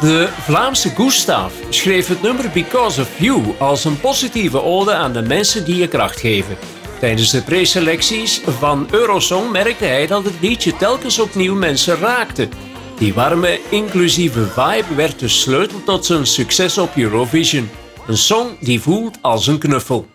De Vlaamse Gustav schreef het nummer Because of You als een positieve ode aan de mensen die je kracht geven. Tijdens de preselecties van Eurosong merkte hij dat het liedje telkens opnieuw mensen raakte. Die warme, inclusieve vibe werd de sleutel tot zijn succes op Eurovision. Een song die voelt als een knuffel.